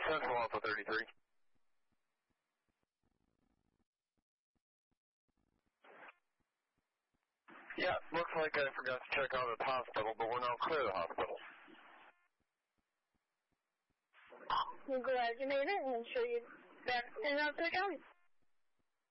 Central Alpha 33. Yeah, looks like I forgot to check out at the hospital, but we're now clear of the hospital. I'm glad you made it, and I'm sure you're back in the county.